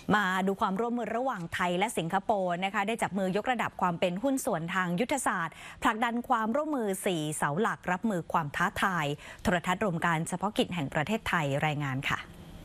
มาดูความร่วมมือระหว่างไทยและสิงคโปร์นะคะได้จับมือยกระดับความเป็นหุ้นส่วนทางยุทธศาสตร์ผลักดันความร่วมมือ4เสาหลักรับมือความท้าทายโทรทัศน์รวมการเฉพาะกิจแห่งประเทศไทยรายงานค่ะ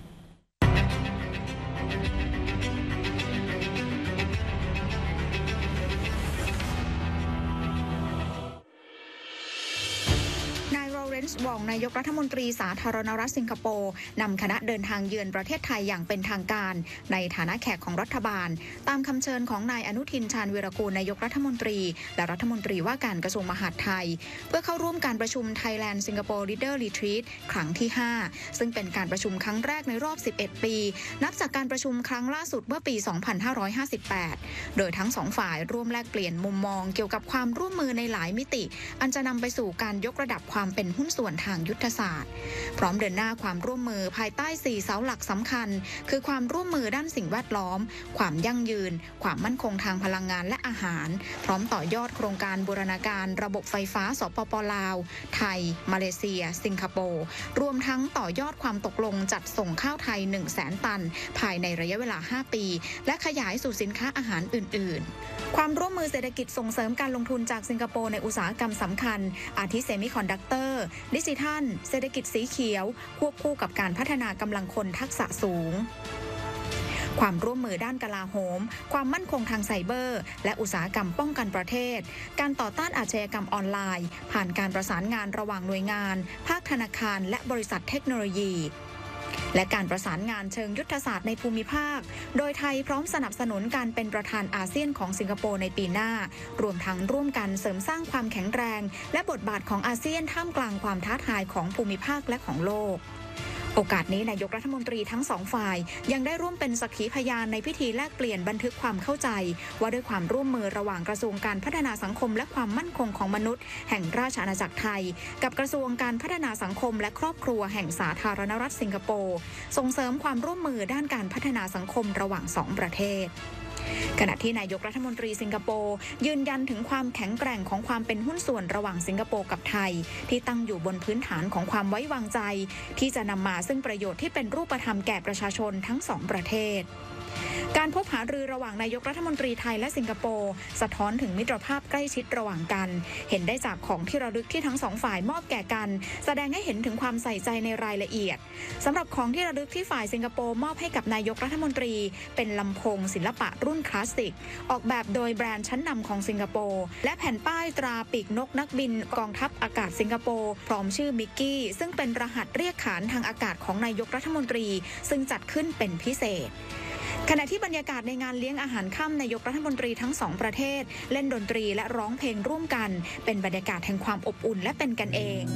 วองนายกรัฐมนตรีสาธารณรัฐสิงคโปร์นำคณะเดินทางเยือนประเทศไทยอย่างเป็นทางการในฐานะแขกของรัฐบาลตามคำเชิญของนายอนุทินชาญวีรกูลนายกรัฐมนตรีและรัฐมนตรีว่าการกระทรวงมหาดไทยเพื่อเข้าร่วมการประชุม Thailand Singapore Leader Retreat ครั้งที่ 5 ซึ่งเป็นการประชุมครั้งแรกในรอบ 11 ปีนับจากการประชุมครั้งล่าสุดเมื่อปี 2558 โดยทั้งสองฝ่ายร่วมแลกเปลี่ยนมุมมองเกี่ยวกับความร่วมมือในหลายมิติอันจะนำไปสู่การยกระดับความเป็นหุ้นส่วนทางยุทธศาสตร์พร้อมเดินหน้าความร่วมมือภายใต้4เสาหลักสำคัญคือความร่วมมือด้านสิ่งแวดล้อมความยั่งยืนความมั่นคงทางพลังงานและอาหารพร้อมต่อยอดโครงการบูรณาการระบบไฟฟ้าสปป.ลาวไทยมาเลเซียสิงคโปร์รวมทั้งต่อยอดความตกลงจัดส่งข้าวไทย 100,000 ตันภายในระยะเวลา 5 ปีและขยายสู่สินค้าอาหารอื่นๆความร่วมมือเศรษฐกิจส่งเสริมการลงทุนจากสิงคโปร์ในอุตสาหกรรมสำคัญอาทิเซมิคอนดักเตอร์ดิจิทัลเศรษฐกิจสีเขียวควบคู่กับการพัฒนากำลังคนทักษะสูงความร่วมมือด้านกลาโหมความมั่นคงทางไซเบอร์และอุตสาหกรรมป้องกันประเทศการต่อต้านอาชญากรรมออนไลน์ผ่านการประสานงานระหว่างหน่วยงานภาคธนาคารและบริษัทเทคโนโลยีและการประสานงานเชิงยุทธศาสตร์ในภูมิภาคโดยไทยพร้อมสนับสนุนการเป็นประธานอาเซียนของสิงคโปร์ในปีหน้ารวมทั้งร่วมกันเสริมสร้างความแข็งแรงและบทบาทของอาเซียนท่ามกลางความท้าทายของภูมิภาคและของโลกโอกาสนี้นายกรัฐมนตรีทั้งสองฝ่ายยังได้ร่วมเป็นสักขีพยานในพิธีแลกเปลี่ยนบันทึกความเข้าใจว่าด้วยความร่วมมือระหว่างกระทรวงการพัฒนาสังคมและความมั่นคงของมนุษย์แห่งราชอาณาจักรไทยกับกระทรวงการพัฒนาสังคมและครอบครัวแห่งสาธารณรัฐสิงคโปร์ส่งเสริมความร่วมมือด้านการพัฒนาสังคมระหว่าง2ประเทศขณะที่นายกรัฐมนตรีสิงคโปร์ยืนยันถึงความแข็งแกร่งของความเป็นหุ้นส่วนระหว่างสิงคโปร์กับไทยที่ตั้งอยู่บนพื้นฐานของความไว้วางใจที่จะนำมาซึ่งประโยชน์ที่เป็นรูปธรรมแก่ประชาชนทั้ง2ประเทศการพบหารือระหว่างนายกรัฐมนตรีไทยและสิงคโปร์สะท้อนถึงมิตรภาพใกล้ชิดระหว่างกันเห็นได้จากของที่ระลึกที่ทั้งสองฝ่ายมอบแก่กันแสดงให้เห็นถึงความใส่ใจในรายละเอียดสำหรับของที่ระลึกที่ฝ่ายสิงคโปร์มอบให้กับนายกรัฐมนตรีเป็นลำโพงศิลปะรุ่นคลาสสิกออกแบบโดยแบรนด์ชั้นนำของสิงคโปร์และแผ่นป้ายตราปีกนกนักบินกองทัพอากาศสิงคโปร์พร้อมชื่อมิกกี้ซึ่งเป็นรหัสเรียกขานทางอากาศของนายกรัฐมนตรีซึ่งจัดขึ้นเป็นพิเศษขณะที่บรรยากาศในงานเลี้ยงอาหารค่ำนายกรัฐมนตรีทั้ง2ประเทศเล่นดนตรีและร้องเพลงร่วมกันเป็นบรรยากาศแห่งความอบอุ่นและเป็นกันเอง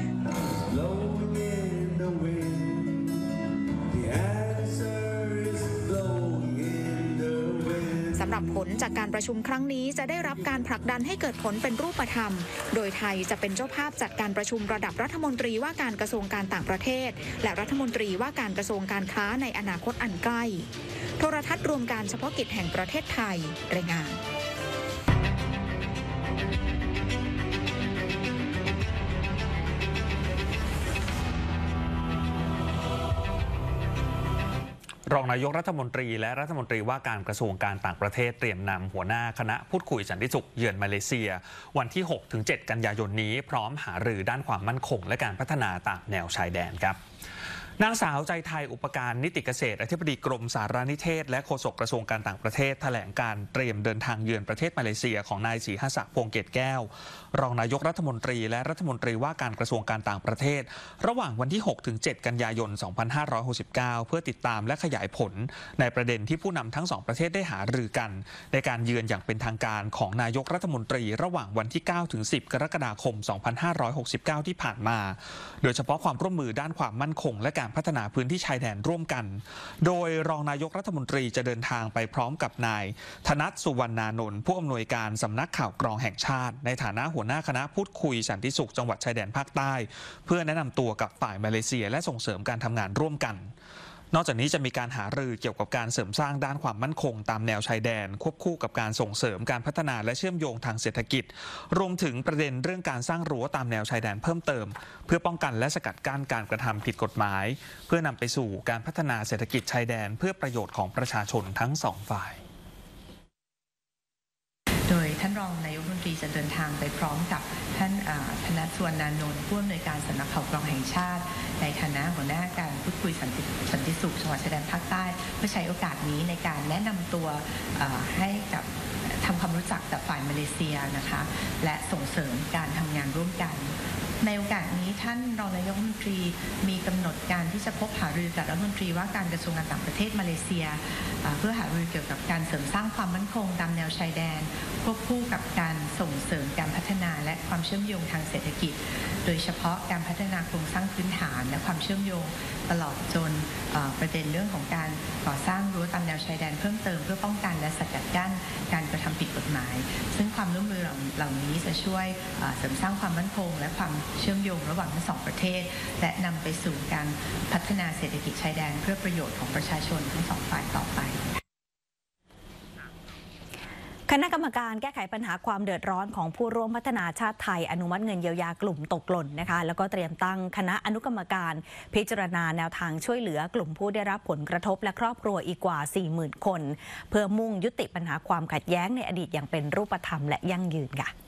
สำหรับผลจากการประชุมครั้งนี้จะได้รับการผลักดันให้เกิดผลเป็นรูปธรรมโดยไทยจะเป็นเจ้าภาพจัดการประชุมระดับรัฐมนตรีว่าการกระทรวงการต่างประเทศและรัฐมนตรีว่าการกระทรวงการค้าในอนาคตอันใกล้โทรทัศน์รวมการเฉพาะกิจแห่งประเทศไทยรายงานรองนายกรัฐมนตรีและรัฐมนตรีว่าการกระทรวงการต่างประเทศเตรียมนำหัวหน้าคณะพูดคุยสันติสุขเยือนมาเลเซียวันที่ 6-7 กันยายนนี้พร้อมหารือด้านความมั่นคงและการพัฒนาตามแนวชายแดนครับนางสาวใจไทยอุปการนิติเกษตรอธิบดีกรมสารนิเทศและโฆษกกระทรวงการต่างประเทศแถลงการเตรียมเดินทางเยือนประเทศมาเลเซียของนายศรีหศักดิ์พงษ์เกตแก้วรองนายกรัฐมนตรีและรัฐมนตรีว่าการกระทรวงการต่างประเทศระหว่างวันที่ 6-7 กันยายน 2569 เพื่อติดตามและขยายผลในประเด็นที่ผู้นำทั้ง2ประเทศได้หารือกันในการเยือนอย่างเป็นทางการของนายกรัฐมนตรีระหว่างวันที่ 9-10 กรกฎาคม 2569 ที่ผ่านมาโดยเฉพาะความร่วมมือด้านความมั่นคงและการพัฒนาพื้นที่ชายแดนร่วมกันโดยรองนายกรัฐมนตรีจะเดินทางไปพร้อมกับนายธนัทสุวรรณานนท์ผู้อำนวยการสำนักข่าวกรองแห่งชาติในฐานะหัวหน้าคณะพูดคุยสันติสุขจังหวัดชายแดนภาคใต้เพื่อแนะนำตัวกับฝ่ายมาเลเซียและส่งเสริมการทำงานร่วมกันนอกจากนี้จะมีการหารือเกี่ยวกับการเสริมสร้างด้านความมั่นคงตามแนวชายแดนควบคู่กับการส่งเสริมการพัฒนาและเชื่อมโยงทางเศรษฐกิจรวมถึงประเด็นเรื่องการสร้างรั้วตามแนวชายแดนเพิ่มเติมเพื่อป้องกันและสกัดกั้นการกระทำผิดกฎหมายเพื่อนำไปสู่การพัฒนาเศรษฐกิจชายแดนเพื่อประโยชน์ของประชาชนทั้งสองฝ่ายโดยท่านรองนายกรัฐมนตรีจะเดินทางไปพร้อมกับท่านธนสุวรรณานนท์ผู้อำนวยการสำนักข่าวกรองแห่งชาติในฐานะหัวหน้าการพูดคุยสันติสุขจังหวัดชายแดนภาคใต้เพื่อใช้โอกาสนี้ในการแนะนำตัวให้กับทำความรู้จักกับฝ่ายมาเลเซียนะคะและส่งเสริมการทำงานร่วมกันในโอกาสนี้ท่านรองนายกรัฐมนตรีมีกำหนดการที่จะพบหารือกับรัฐมนตรีว่าการกระทรวงการต่างประเทศมาเลเซียเพื่อหารือเกี่ยวกับการเสริมสร้างความมั่นคงตามแนวชายแดนควบคู่กับการส่งเสริมการพัฒนาและความเชื่อมโยงทางเศรษฐกิจโดยเฉพาะการพัฒนาโครงสร้างพื้นฐานและความเชื่อมโยงตลอดจนประเด็นเรื่องของการก่อสร้างรั้วตามแนวชายแดนเพิ่มเติมเพื่อป้องกันและสกัดกั้นการกระทำผิดกฎหมายซึ่งความร่วมมือเหล่านี้จะช่วยเสริมสร้างความมั่นคงและความเชื่อมโยงระหว่างทั้งสองประเทศและนำไปสู่การพัฒนาเศรษฐกิจชายแดนเพื่อประโยชน์ของประชาชนทั้งสองฝ่ายต่อไปคณะกรรมการแก้ไขปัญหาความเดือดร้อนของผู้ร่วมพัฒนาชาติไทยอนุมัติเงินเยียวยากลุ่มตกหล่นนะคะแล้วก็เตรียมตั้งคณะอนุกรรมการพิจารณาแนวทางช่วยเหลือกลุ่มผู้ได้รับผลกระทบและครอบครัวอีกกว่า 40,000 คนเพื่อมุ่งยุติปัญหาความขัดแย้งในอดีตอย่างเป็นรูปธรรมและยั่งยืนค่ะ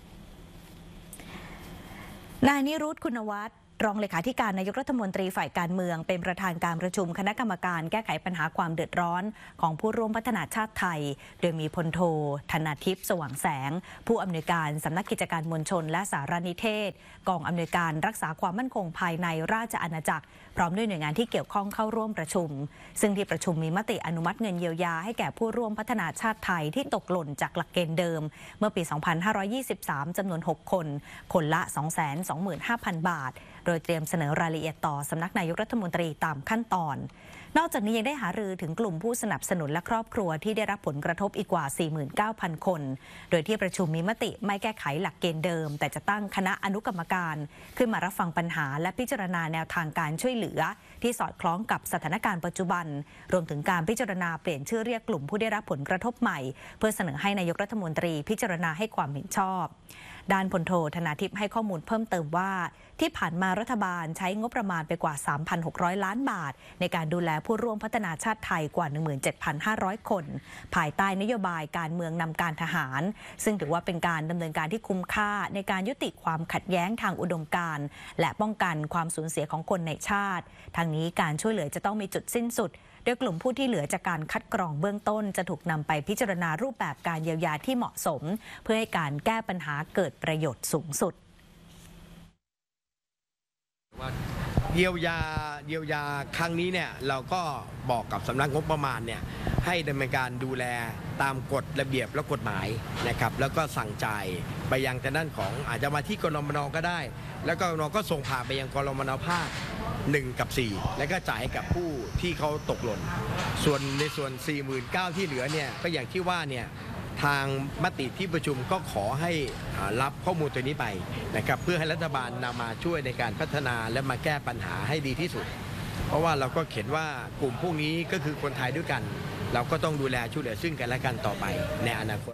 นายนิรุต คุณวัฒน์รองเลขาธิการนายกรัฐมนตรีฝ่ายการเมืองเป็นประธานการประชุมคณะกรรมการแก้ไขปัญหาความเดือดร้อนของผู้ร่วมพัฒนาชาติไทยโดยมีพลโทธนาทิพย์สว่างแสงผู้อำนวยการสำนักกิจการมวลชนและสารนิเทศกองอำนวยการรักษาความมั่นคงภายในราชอาณาจักรพร้อมด้วยหน่วยงานที่เกี่ยวข้องเข้าร่วมประชุมซึ่งที่ประชุมมีมติอนุมัติเงินเยียวยาให้แก่ผู้ร่วมพัฒนาชาติไทยที่ตกหล่นจากหลักเกณฑ์เดิมเมื่อปี 2523 จำนวน 6 คนคนละ 225,000 บาทโดยเตรียมเสนอรายละเอียดต่อสำนักนายกรัฐมนตรีตามขั้นตอนนอกจากนี้ยังได้หารือถึงกลุ่มผู้สนับสนุนและครอบครัวที่ได้รับผลกระทบอีกกว่า 49,000 คนโดยที่ประชุมมีมติไม่แก้ไขหลักเกณฑ์เดิมแต่จะตั้งคณะอนุกรรมการขึ้นมารับฟังปัญหาและพิจารณาแนวทางการช่วยเหลือที่สอดคล้องกับสถานการณ์ปัจจุบันรวมถึงการพิจารณาเปลี่ยนชื่อเรียกกลุ่มผู้ได้รับผลกระทบใหม่เพื่อเสนอให้นายกรัฐมนตรีพิจารณาให้ความเห็นชอบด้านพลโทธนาทิพย์ให้ข้อมูลเพิ่มเติมว่าที่ผ่านมารัฐบาลใช้งบประมาณไปกว่า 3,600 ล้านบาทในการดูแลผู้ร่วมพัฒนาชาติไทยกว่า 17,500 คนภายใต้นโยบายการเมืองนำการทหารซึ่งถือว่าเป็นการดำเนินการที่คุ้มค่าในการยุติความขัดแย้งทางอุดมการณ์และป้องกันความสูญเสียของคนในชาติทางนี้การช่วยเหลือจะต้องมีจุดสิ้นสุดโดยกลุ่มผู้ที่เหลือจากการคัดกรองเบื้องต้นจะถูกนำไปพิจารณารูปแบบการเยียวยาที่เหมาะสมเพื่อให้การแก้ปัญหาเกิดประโยชน์สูงสุดเยียวยาครั้งนี้เนี่ยเราก็บอกกับสำนักงบประมาณเนี่ยให้ดำเนินการดูแลตามกฎระเบียบและกฎหมายนะครับแล้วก็สั่งจ่ายไปยังทางด้านของอาจจะมาที่กรมน.ก็ได้แล้วก็กรมน.ก็ส่งผ่านไปยังกรมน.ภาค1 กับ 4แล้วก็จ่ายให้กับผู้ที่เขาตกหล่นส่วนในส่วน 49,000 ที่เหลือเนี่ยก็อย่างที่ว่าเนี่ยทางมติที่ประชุมก็ขอให้รับข้อมูลตัวนี้ไปนะครับเพื่อให้รัฐบาลนำมาช่วยในการพัฒนาและมาแก้ปัญหาให้ดีที่สุดเพราะว่าเราก็เห็นว่ากลุ่มพวกนี้ก็คือคนไทยด้วยกันเราก็ต้องดูแลช่วยเหลือซึ่งกันและกันต่อไปในอนาคต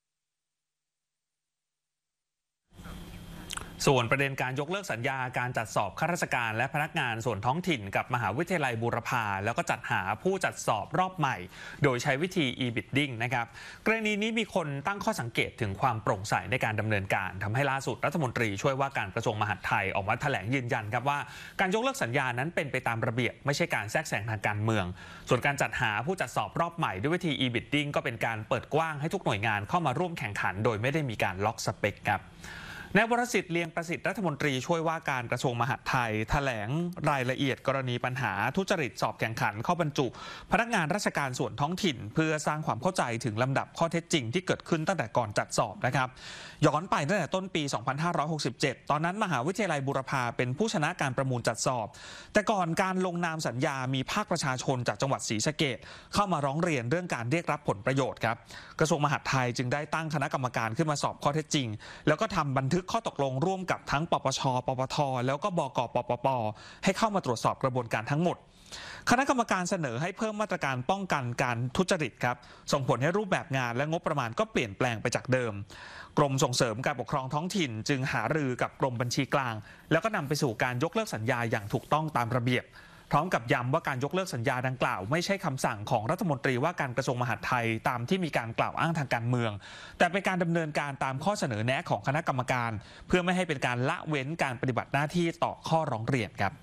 ส่วนประเด็นการยกเลิกสัญญาการจัดสอบข้าราชการและพนักงานส่วนท้องถิ่นกับมหาวิทยาลัยบูรพาแล้วก็จัดหาผู้จัดสอบรอบใหม่โดยใช้วิธี e-bidding นะครับกรณีนี้มีคนตั้งข้อสังเกตถึงความโปร่งใสในการดำเนินการทำให้ล่าสุดรัฐมนตรีช่วยว่าการกระทรวงมหาดไทยออกมาแถลงยืนยันครับว่าการยกเลิกสัญญานั้นเป็นไปตามระเบียบไม่ใช่การแทรกแซงทางการเมืองส่วนการจัดหาผู้จัดสอบรอบใหม่ด้วยวิธี e-bidding ก็เป็นการเปิดกว้างให้ทุกหน่วยงานเข้ามาร่วมแข่งขันโดยไม่ได้มีการล็อกสเปคครับนายวรสิทธิ์เลียงประสิทธิ์รัฐมนตรีช่วยว่าการกระทรวงมหาดไทยแถลงรายละเอียดกรณีปัญหาทุจริตสอบแข่งขันเข้าบรรจุพนักงานราชการส่วนท้องถิ่นเพื่อสร้างความเข้าใจถึงลำดับข้อเท็จจริงที่เกิดขึ้นตั้งแต่ก่อนจัดสอบนะครับย้อนไปตั้งแต่ต้นปี 2567 ตอนนั้นมหาวิทยาลัยบูรพาเป็นผู้ชนะการประมูลจัดสอบแต่ก่อนการลงนามสัญญามีภาคประชาชนจากจังหวัดศรีสะเกษเข้ามาร้องเรียนเรื่องการเรียกรับผลประโยชน์ครับกระทรวงมหาดไทยจึงได้ตั้งคณะกรรมการขึ้นมาสอบข้อเท็จจริงแล้วก็ทำบันทึกข้อตกลงร่วมกับทั้งปปช.ปปท.แล้วก็บก.ปปป.ให้เข้ามาตรวจสอบกระบวนการทั้งหมดคณะกรรมการเสนอให้เพิ่มมาตรการป้องกันการทุจริตครับส่งผลให้รูปแบบงานและงบประมาณก็เปลี่ยนแปลงไปจากเดิมกรมส่งเสริมการปกครองท้องถิ่นจึงหารือกับกรมบัญชีกลางแล้วก็นำไปสู่การยกเลิกสัญญาอย่างถูกต้องตามระเบียบพร้อมกับย้ำว่าการยกเลิกสัญญาดังกล่าวไม่ใช่คำสั่งของรัฐมนตรีว่าการกระทรวงมหาดไทยตามที่มีการกล่าวอ้างทางการเมืองแต่เป็นการดำเนินการตามข้อเสนอแนะของคณะกรรมการเพื่อไม่ให้เป็นการละเว้นการปฏิบัติหน้าที่ต่อข้อร้องเรียนครับ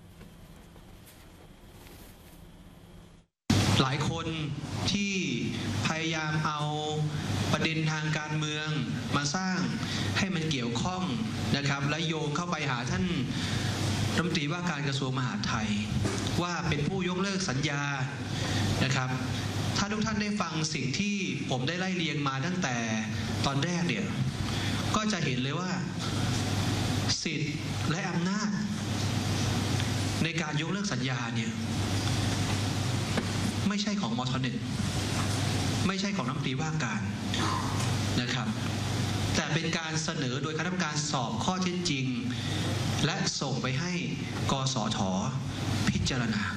หลายคนที่พยายามเอาประเด็นทางการเมืองมาสร้างให้มันเกี่ยวข้องนะครับและโยงเข้าไปหาท่านรัฐมนตรีว่าการกระทรวงมหาดไทยว่าเป็นผู้ยกเลิกสัญญานะครับถ้าทุกท่านได้ฟังสิ่งที่ผมได้ไล่เรียงมาตั้งแต่ตอนแรกเนี่ยก็จะเห็นเลยว่าสิทธิ์และอำนาจในการยกเลิกสัญญาเนี่ยไม่ใช่ของมท.1ไม่ใช่ของรัฐมนตรีว่าการนะครับแต่เป็นการเสนอโดยคณะกรรมการสอบข้อเท็จจริงและส่งไปให้กสท.พิจารณา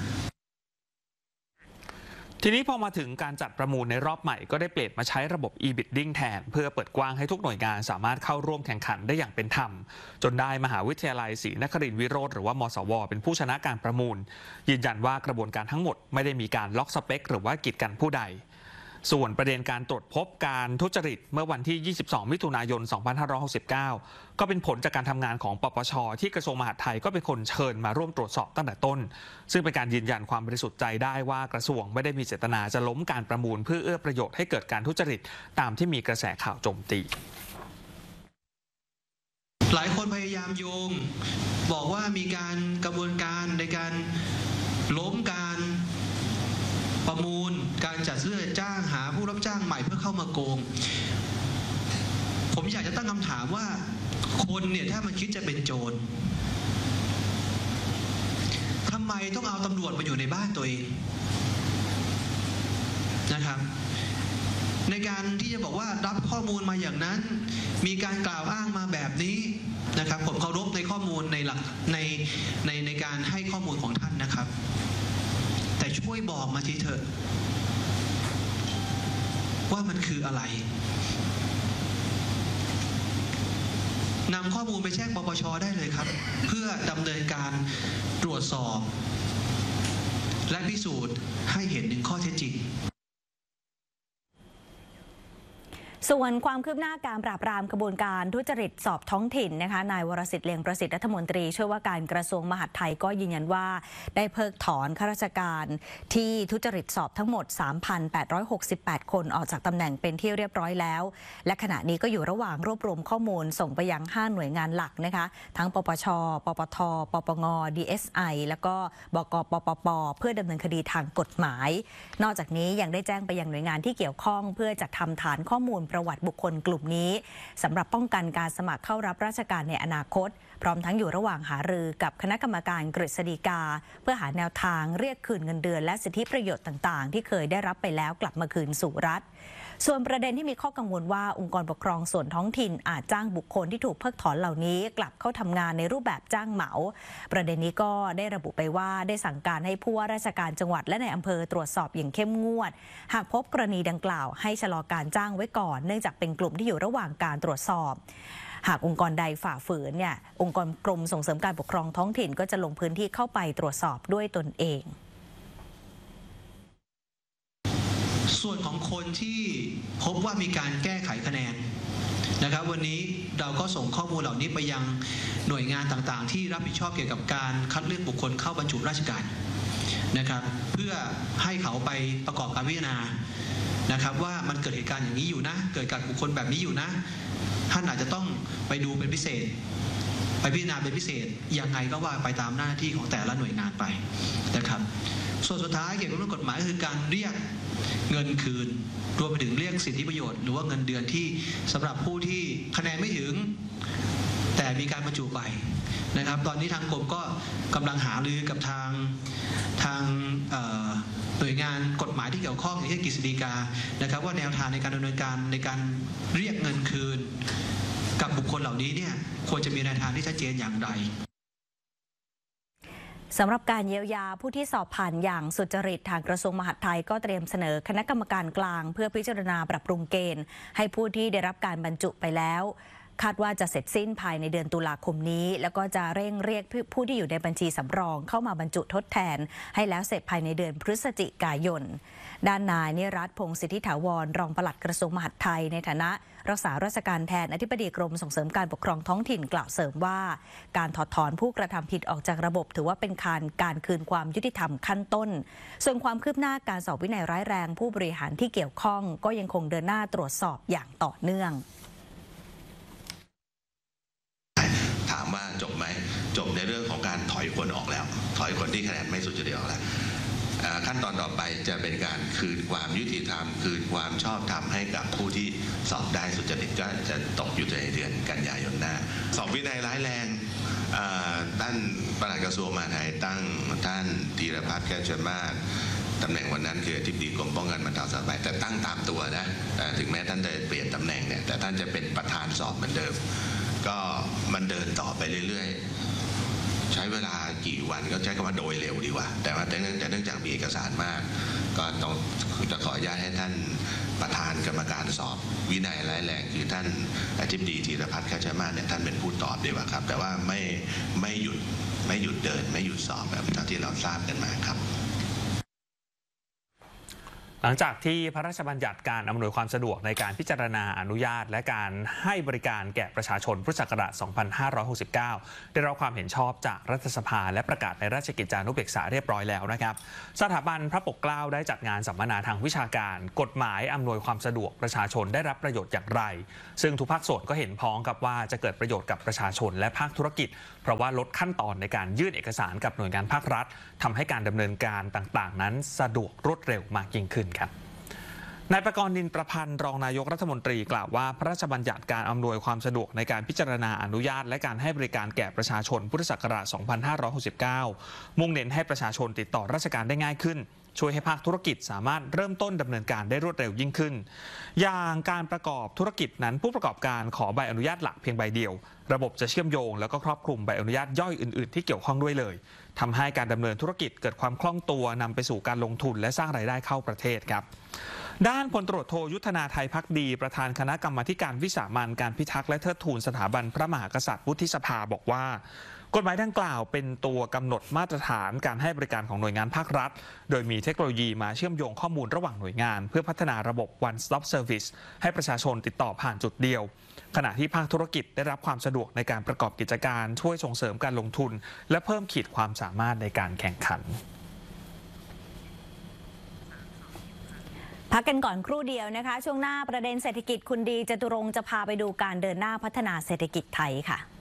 ทีนี้พอมาถึงการจัดประมูลในรอบใหม่ก็ได้เปลี่ยนมาใช้ระบบ e-bidding แทนเพื่อเปิดกว้างให้ทุกหน่วยงานสามารถเข้าร่วมแข่งขันได้อย่างเป็นธรรมจนได้มหาวิทยาลัยศรีนครินทร์วิโรจน์หรือว่ามสว.เป็นผู้ชนะการประมูลยืนยันว่ากระบวนการทั้งหมดไม่ได้มีการล็อกสเปคหรือว่ากีดกันผู้ใดส่วนประเด็นการตรวจพบการทุจริตเมื่อวันที่ 22 มิถุนายน 2569 ก็เป็นผลจากการทำงานของปปช.ที่กระทรวงมหาดไทยก็เป็นคนเชิญมาร่วมตรวจสอบตั้งแต่ต้นซึ่งเป็นการยืนยันความบริสุทธิ์ใจได้ว่ากระทรวงไม่ได้มีเจตนาจะล้มการประมูลเพื่อเอื้อประโยชน์ให้เกิดการทุจริตตามที่มีกระแสข่าวโจมตีหลายคนพยายามโยงบอกว่ามีการกระบวนการในการล้มการประมูลการจัดซื้อจ้างหาผู้รับจ้างใหม่เพื่อเข้ามาโกงผมอยากจะตั้งคำถามว่าคนเนี่ยถ้ามันคิดจะเป็นโจรทำไมต้องเอาตำรวจมาอยู่ในบ้านตัวเองนะครับในการที่จะบอกว่ารับข้อมูลมาอย่างนั้นมีการกล่าวอ้างมาแบบนี้นะครับผมเคารพในข้อมูลในหลักในการให้ข้อมูลของท่านนะครับแต่ช่วยบอกมาทีเถอะว่ามันคืออะไรนำข้อมูลไปแจ้งปปช.ได้เลยครับเพื่อดำเนินการตรวจสอบและพิสูจน์ให้เห็นถึงข้อเท็จจริงส่วนความคืบหน้าการปราบปรามกระบวนการทุจริตสอบท้องถิ่นนะคะนายวรสิทธิ์เลียงประสิทธิ์รัฐมนตรีช่วยว่าการกระทรวงมหาดไทยก็ยืนยันว่าได้เพิกถอนข้าราชการที่ทุจริตสอบทั้งหมด 3,868 คนออกจากตำแหน่งเป็นที่เรียบร้อยแล้วและขณะนี้ก็อยู่ระหว่างรวบรวมข้อมูลส่งไปยัง5หน่วยงานหลักนะคะทั้งปปช.ปปท.ปปง. DSI แล้วก็บก.ปปป.เพื่อดำเนินคดีทางกฎหมายนอกจากนี้ยังได้แจ้งไปยังหน่วยงานที่เกี่ยวข้องเพื่อจัดทำฐานข้อมูลประวัติบุคคลกลุ่มนี้สำหรับป้องกันการสมัครเข้ารับราชการในอนาคตพร้อมทั้งอยู่ระหว่างหารือกับคณะกรรมการกฤษฎีกาเพื่อหาแนวทางเรียกคืนเงินเดือนและสิทธิประโยชน์ต่างๆที่เคยได้รับไปแล้วกลับมาคืนสู่รัฐส่วนประเด็นที่มีข้อกังวลว่าองค์กรปกครองส่วนท้องถิ่นอาจจ้างบุคคลที่ถูกเพิกถอนเหล่านี้กลับเข้าทำงานในรูปแบบจ้างเหมาประเด็นนี้ก็ได้ระบุไปว่าได้สั่งการให้ผู้ว่าราชการจังหวัดและในอำเภอตรวจสอบอย่างเข้มงวดหากพบกรณีดังกล่าวให้ชะลอการจ้างไว้ก่อนเนื่องจากเป็นกลุ่มที่อยู่ระหว่างการตรวจสอบหากองค์กรใดฝ่าฝืนเนี่ยองค์กรกรมส่งเสริมการปกครองท้องถิ่นก็จะลงพื้นที่เข้าไปตรวจสอบด้วยตนเองส่วนของคนที่พบว่ามีการแก้ไขคะแนนนะครับวันนี้เราก็ส่งข้อมูลเหล่านี้ไปยังหน่วยงานต่างๆที่รับผิดชอบเกี่ยวกับการคัดเลือกบุคคลเข้าบรรจุราชการนะครับเพื่อให้เขาไปประกอบการพิจารณานะครับว่ามันเกิดเหตุการณ์อย่างนี้อยู่นะเกิดการบุคคลแบบนี้อยู่นะท่านอาจจะต้องไปดูเป็นพิเศษไปพิจารณาเป็นพิเศษยังไงก็ว่าไปตามหน้าที่ของแต่ละหน่วยงานไปนะครับส่วนสุดท้ายเกี่ยวกับเรื่องกฎหมายคือการเรียกเงินคืนรวมไปถึงเรียกสิทธิประโยชน์หรือว่าเงินเดือนที่สำหรับผู้ที่คะแนนไม่ถึงแต่มีการบรรจุไปนะครับตอนนี้ทางกรมก็กำลังหารือกับทางหน่วยงานกฎหมายที่เกี่ยวข้องอย่างเช่นกฤษฎีกานะครับว่าแนวทางในการดำเนินการในการเรียกเงินคืนกับบุคคลเหล่านี้เนี่ยควรจะมีแนวทางที่ชัดเจนอย่างไรสำหรับการเยียวยาผู้ที่สอบผ่านอย่างสุจริตทางกระทรวงมหาดไทยก็เตรียมเสนอคณะกรรมการกลางเพื่อพิจารณาปรับปรุงเกณฑ์ให้ผู้ที่ได้รับการบรรจุไปแล้วคาดว่าจะเสร็จสิ้นภายในเดือนตุลาคมนี้แล้วก็จะเร่งเรียกผู้ที่อยู่ในบัญชีสำรองเข้ามาบรรจุทดแทนให้แล้วเสร็จภายในเดือนพฤศจิกายนด้านนายนิรัตน์ พงษ์สิทธิถาวรรองปลัดกระทรวงมหาดไทยในฐานะรักษาราชการแทนอธิบดีกรมส่งเสริมการปกครองท้องถิ่นกล่าวเสริมว่าการถอดถอนผู้กระทำผิดออกจากระบบถือว่าเป็นการคืนความยุติธรรมขั้นต้นส่วนความคืบหน้าการสอบวินัยร้ายแรงผู้บริหารที่เกี่ยวข้องก็ยังคงเดินหน้าตรวจสอบอย่างต่อเนื่องถามว่าจบไหมจบในเรื่องของการถอยคนออกแล้วถอยคนที่คะแนนไม่สุจริตออกแล้วขั้นตอนต่อไปจะเป็นการคืนความยุติธรรมคืนความชอบธรรมให้กับผู้ที่สอบได้สุจริตก็จะตกอยู่ในเดือนกันยายนหน้าสอบวินัยร้ายแรงท่านปลัดกระทรวงมหาดไทยตั้งท่านธีรพัฒน์แก้วชลมาศตำแหน่งวันนั้นคืออธิบดีกรมป้องกันบรรเทาสาธารณภัยแต่ตั้งตามตัวนะถึงแม้ท่านจะเปลี่ยนตำแหน่งเนี่ยแต่ท่านจะเป็นประธานสอบเหมือนเดิมก็มันเดินต่อไปเรื่อยๆใช้เวลากี่วันก็ใช้คำว่าโดยเร็วดีกว่าแต่ว่าเนื่องจากมีเอกสารมากก็ต้องจะขออนุญาตให้ท่านประธานกรรมการสอบวินัยร้ายแรงคือท่านอธิบดีธีรพัฒน์แก้วชลมาศเนี่ยท่านเป็นผู้ตอบดีกว่าครับแต่ว่าไม่หยุดเดินไม่หยุดสอบแบบที่เราทราบกันมาครับหลังจากที่พระราชบัญญัติการอำนวยความสะดวกในการพิจารณาอนุญาตและการให้บริการแก่ประชาชนพุทธศักราช 2569 ได้รับความเห็นชอบจากรัฐสภาและประกาศในราชกิจจานุเบกษาเรียบร้อยแล้วนะครับสถาบันพระปกเกล้าได้จัดงานสัมมนาทางวิชาการกฎหมายอำนวยความสะดวกประชาชนได้รับประโยชน์อย่างไรซึ่งทุกภาคส่วนก็เห็นพ้องกับว่าจะเกิดประโยชน์กับประชาชนและภาคธุรกิจเพราะว่าลดขั้นตอนในการยื่นเอกสารกับหน่วยงานภาครัฐทำให้การดำเนินการต่างๆนั้นสะดวกรวดเร็วมากยิ่งขึ้นครับนายประกรณ์ นินประพันธ์รองนายกรัฐมนตรีกล่าวว่าพระราชบัญญัติการอำนวยความสะดวกในการพิจารณาอนุญาตและการให้บริการแก่ประชาชนพุทธศักราช 2569 มุ่งเน้นให้ประชาชนติดต่อราชการได้ง่ายขึ้นช่วยให้ภาคธุรกิจสามารถเริ่มต้นดำเนินการได้รวดเร็วยิ่งขึ้นอย่างการประกอบธุรกิจนั้นผู้ประกอบการขอใบอนุญาตหลักเพียงใบเดียวระบบจะเชื่อมโยงแล้วก็ครอบคลุมใบอนุญาตย่อยอื่นๆที่เกี่ยวข้องด้วยเลยทำให้การดำเนินธุรกิจเกิดความคล่องตัวนำไปสู่การลงทุนและสร้างรายได้เข้าประเทศครับด้านพลตำรวจโทยุทธนาไทยภักดีประธานคณะกรรมาการวิสามัญการพิทักษ์และเทิดทูนสถาบันพระมหากษัตริย์วุฒิสภาบอกว่ากฎหมายดังกล่าวเป็นตัวกำหนดมาตรฐานการให้บริการของหน่วยงานภาครัฐโดยมีเทคโนโลยีมาเชื่อมโยงข้อมูลระหว่างหน่วยงานเพื่อพัฒนาระบบ One Stop Service ให้ประชาชนติดต่อผ่านจุดเดียวขณะที่ภาคธุรกิจได้รับความสะดวกในการประกอบกิจการช่วยส่งเสริมการลงทุนและเพิ่มขีดความสามารถในการแข่งขันพักกันก่อนครู่เดียวนะคะช่วงหน้าประเด็นเศรษฐกิจคุณดีจตุรงค์จะพาไปดูการเดินหน้าพัฒนาเศรษฐกิจไทยค่ะ